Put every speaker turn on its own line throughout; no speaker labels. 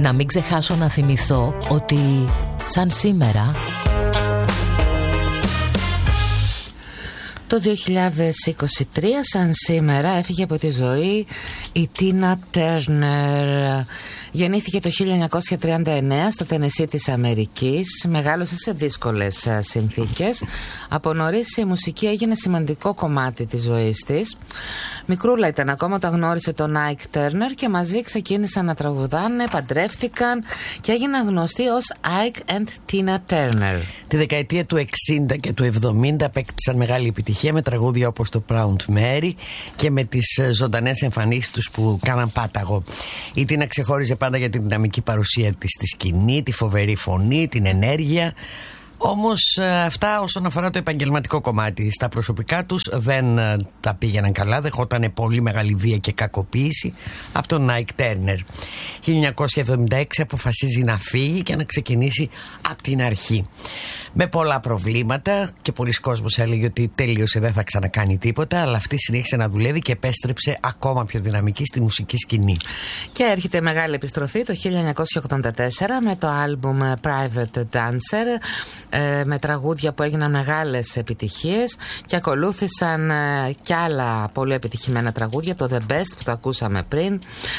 Να μην ξεχάσω να θυμηθώ ότι σαν σήμερα το 2023 σαν σήμερα έφυγε από τη ζωή η Τίνα Τέρνερ. Γεννήθηκε το 1939 στο Τενεσί της Αμερικής. Μεγάλωσε σε δύσκολες συνθήκες. Από νωρίς η μουσική έγινε σημαντικό κομμάτι της ζωής της. Μικρούλα ήταν ακόμα όταν γνώρισε τον Άικ Τέρνερ και μαζί ξεκίνησαν να τραγουδάνε, παντρεύτηκαν και έγιναν γνωστοί ως Άικ and Τίνα Τέρνερ.
Τη δεκαετία του 60 και του 70 απέκτησαν μεγάλη επιτυχία με τραγούδια όπως το Proud Mary και με τις ζωντανές εμφανίσεις τους που κάναν πάταγο. Η Τίνα ξεχώριζε πάντα για τη δυναμική παρουσία της στη σκηνή, τη φοβερή φωνή, την ενέργεια. Όμως αυτά όσον αφορά το επαγγελματικό κομμάτι. Στα προσωπικά τους δεν τα πήγαιναν καλά. Δεχόταν πολύ μεγάλη βία και κακοποίηση από τον Άικ Τέρνερ. 1976 αποφασίζει να φύγει και να ξεκινήσει από την αρχή. Με πολλά προβλήματα και πολλοί κόσμος έλεγε ότι τελείωσε, δεν θα ξανακάνει τίποτα. Αλλά αυτή συνέχισε να δουλεύει και επέστρεψε ακόμα πιο δυναμική στη μουσική σκηνή.
Και έρχεται μεγάλη επιστροφή το 1984 με το άλμπουμ Private Dancer, με τραγούδια που έγιναν μεγάλες επιτυχίες και ακολούθησαν κι άλλα πολύ επιτυχημένα τραγούδια, το The Best που το ακούσαμε πριν,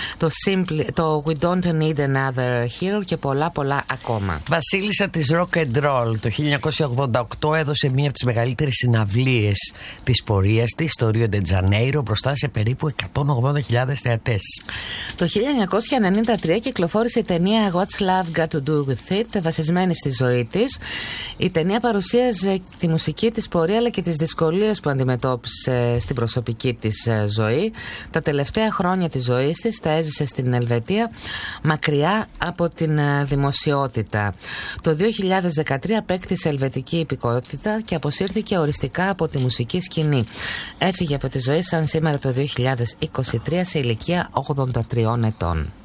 το We Don't Need Another Hero και πολλά ακόμα.
Βασίλισσα της Rock and Roll, το 1988 έδωσε μία από τις μεγαλύτερες συναυλίες της πορείας της στο Ρίο ντε Τζανέιρο μπροστά σε περίπου 180.000 θεατές.
Το 1993 κυκλοφόρησε η ταινία What's Love Got to Do With It, βασισμένη στη ζωή της. Η ταινία παρουσίαζε τη μουσική της πορεία αλλά και τις δυσκολίες που αντιμετώπισε στην προσωπική της ζωή. Τα τελευταία χρόνια της ζωής της τα έζησε στην Ελβετία, μακριά από την δημοσιότητα. Το 2013 απέκτησε ελβετική υπηκότητα και αποσύρθηκε οριστικά από τη μουσική σκηνή. Έφυγε από τη ζωή σαν σήμερα το 2023 σε ηλικία 83 ετών.